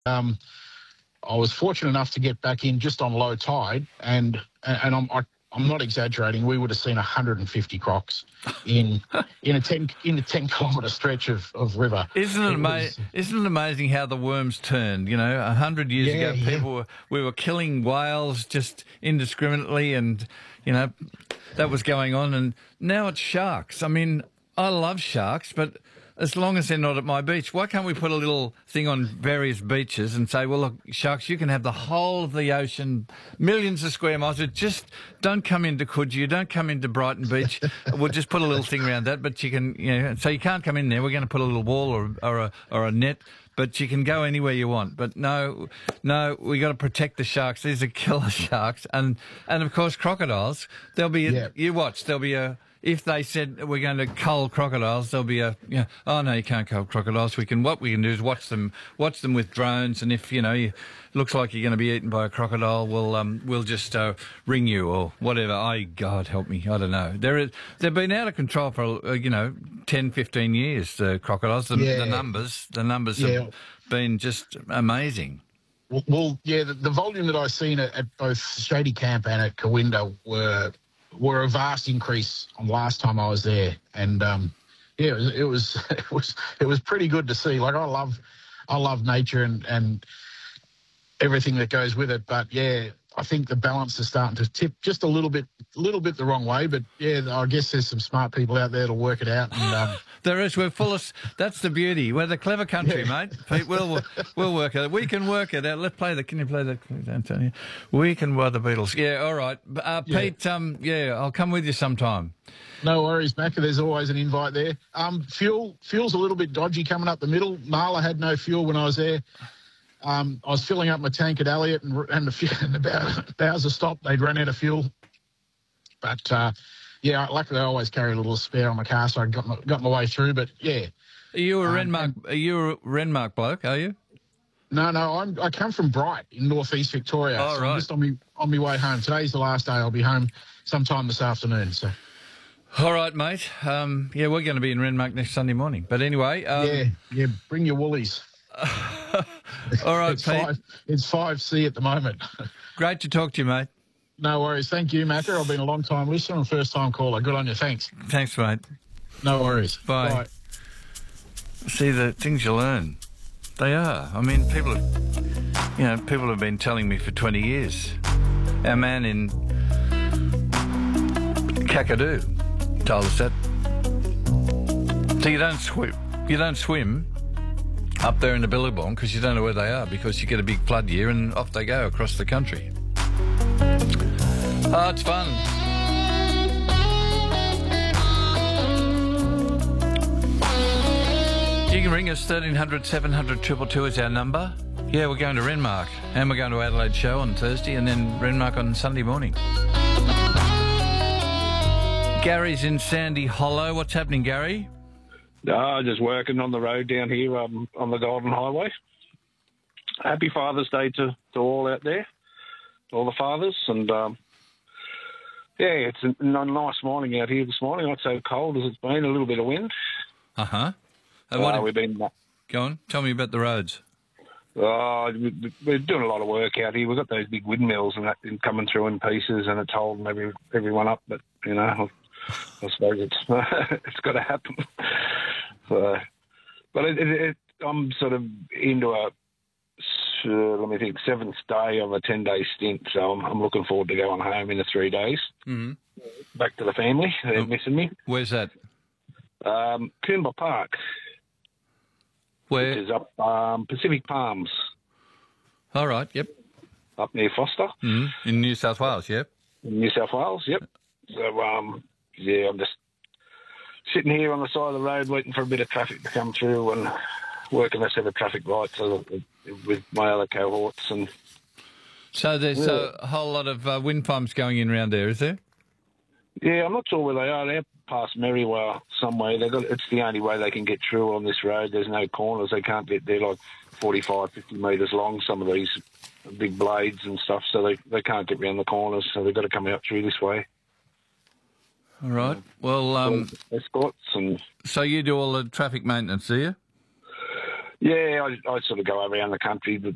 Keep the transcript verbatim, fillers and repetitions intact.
Um, I was fortunate enough to get back in just on low tide, and and I'm I, I'm not exaggerating. We would have seen one hundred fifty crocs in in a ten in a ten kilometre stretch of, of river. Isn't it, It ama- was, isn't it amazing how the worms turned? You know, a hundred years Yeah, ago, yeah. people were, we were killing whales just indiscriminately, and you know that was going on. And now it's sharks. I mean, I love sharks, but as long as they're not at my beach, why can't we put a little thing on various beaches and say, well, look, sharks, you can have the whole of the ocean, millions of square miles, but just don't come into Coogee, don't come into Brighton Beach. We'll just put a little thing around that, but you can, you know, so you can't come in there. We're going to put a little wall or, or, a, or a net, but you can go anywhere you want. But no, no, we got to protect the sharks. These are killer sharks. And, and of course, crocodiles, there'll be, a, Yeah. you watch, there'll be a, if they said we're going to cull crocodiles, there'll be a, you know, oh no, you can't cull crocodiles. We can, what we can do is watch them, watch them with drones. And if, you know, you, looks like you're going to be eaten by a crocodile, we'll, um, we'll just, uh, ring you or whatever. I, God help me. I don't know. There is, they've been out of control for, uh, you know, ten, fifteen years, the crocodiles. The, Yeah. the numbers, the numbers Yeah. have been just amazing. Well, well yeah, the, the volume that I've seen at, at both Shady Camp and at Kawinda were were a vast increase on last time I was there, and um, yeah, it was, it was it was it was pretty good to see. Like I love I love nature and and everything that goes with it, but yeah, I think the balance is starting to tip just a little bit, little bit the wrong way. But yeah, I guess there's some smart people out there to work it out. And um, there is. We're full of. That's the beauty. We're the clever country, Yeah. mate. Pete, we'll we'll work it out. We can work it out. Let's play the. Can you play the? Antonio? We can. Well, the Beatles. Yeah. All right. Uh, Yeah. Pete. Um. Yeah. I'll come with you sometime. no worries, Macca. There's always an invite there. Um, fuel, fuel's a little bit dodgy coming up the middle. Marla had no fuel when I was there. Um, I was filling up my tank at Elliot, and and the, fuel- and about hours of stop, they'd run out of fuel. But uh, yeah, luckily I always carry a little spare on my car, so I got my, got my way through. But yeah, Are you a Um, Renmark? Are you a Renmark bloke? Are you? no, no, I'm I come from Bright in northeast Victoria. Oh, so right. I'm just on me on my way home. Today's the last day. I'll be home sometime this afternoon. So All right, mate. Um. Yeah, we're going to be in Renmark next Sunday morning. But anyway. Um, yeah, yeah, bring your woolies. All right, It's Pete. five. It's five C at the moment. Great to talk to you, mate. No worries. Thank you, Macca. I've been a long time listener and first time caller. Good on you. Thanks. Thanks, mate. No worries. Bye. Bye. See, the things you learn, they are. I mean, people have, you know, people have been telling me for twenty years. Our man in Kakadu told us that. So you don't swim, you don't swim up there in the Billabong because you don't know where they are, because you get a big flood year and off they go across the country. Oh, it's fun. You can ring us, thirteen hundred, seven hundred, two two two is our number. Yeah, we're going to Renmark, and we're going to Adelaide Show on Thursday, and then Renmark on Sunday morning. Gary's in Sandy Hollow. What's happening, Gary? No, just working on the road down here um, on the Golden Highway. Happy Father's Day to, to all out there, to all the fathers. And, um, yeah, it's a, a nice morning out here this morning. Not so cold as it's been, a little bit of wind. Uh-huh. And Uh, what have- we've been, Go on, tell me about the roads. uh, we- we're doing a lot of work out here. We've got those big windmills and that coming through in pieces, and it's holding every, everyone up. But, you know, I suppose it's it's got to happen. So, but it, it, it, I'm sort of into a, uh, let me think, seventh day of a ten-day stint. So I'm, I'm looking forward to going home in the three days. Mm-hmm. Back to the family. They're Oh. missing me. Where's that? Um, Coomba Park, Where? which is up um, Pacific Palms, All right, yep. up near Foster, Mm-hmm. In New South Wales, yep. in New South Wales. Yep. So, um, yeah, I'm just sitting here on the side of the road waiting for a bit of traffic to come through and working a set of traffic lights so that, with my other cohorts. And So there's Yeah. a whole lot of uh, wind farms going in around there, is there? yeah, I'm not sure where they are. They're past Merriwa somewhere. They got it's the only way they can get through on this road. There's no corners. They can't get. They're like forty-five, fifty metres long. Some of these big blades and stuff, so they they can't get round the corners. So they've got to come out through this way. All right. Well, um, Escorts and so you do all the traffic maintenance, do you? yeah, I, I sort of go around the country, but